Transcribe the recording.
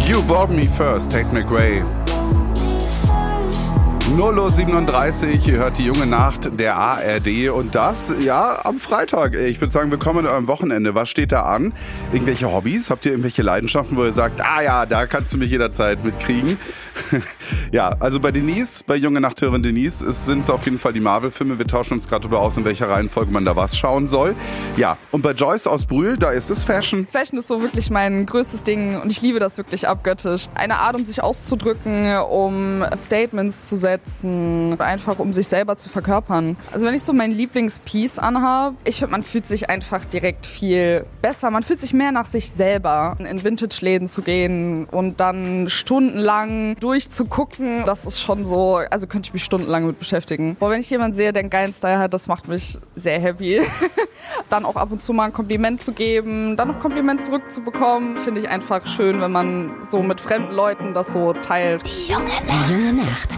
You Bought Me First, Tate McRae. 0:37 Uhr, ihr hört die junge Nacht der ARD und das, ja, am Freitag. Ich würde sagen, willkommen am Wochenende. Was steht da an? Irgendwelche Hobbys? Habt ihr irgendwelche Leidenschaften, wo ihr sagt, ja, da kannst du mich jederzeit mitkriegen? Ja, also bei Denise, bei junge Nachthörerin Denise, sind es auf jeden Fall die Marvel-Filme. Wir tauschen uns gerade darüber aus, in welcher Reihenfolge man da was schauen soll. Ja, und bei Joyce aus Brühl, da ist es Fashion. Fashion ist so wirklich mein größtes Ding und ich liebe das wirklich abgöttisch. Eine Art, um sich auszudrücken, um Statements zu setzen, einfach um sich selber zu verkörpern. Also wenn ich so mein Lieblingspiece anhabe, ich finde, man fühlt sich einfach direkt viel besser. Man fühlt sich mehr nach sich selber. In Vintage-Läden zu gehen und dann stundenlang durchzugucken, das ist schon so, also könnte ich mich stundenlang mit beschäftigen. Aber wenn ich jemanden sehe, der einen geilen Style hat, das macht mich sehr happy. Dann auch ab und zu mal ein Kompliment zu geben, dann noch ein Kompliment zurückzubekommen, finde ich einfach schön, wenn man so mit fremden Leuten das so teilt. Die junge Nacht.